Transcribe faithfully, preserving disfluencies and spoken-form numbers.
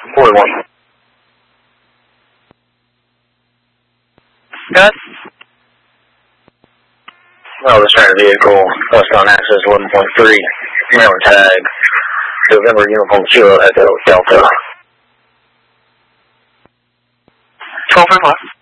forty-one. Gus? Well, this train vehicle, westbound access eleven point three, Maryland tag, November Uniform Kilo Echo Delta. twelve and what?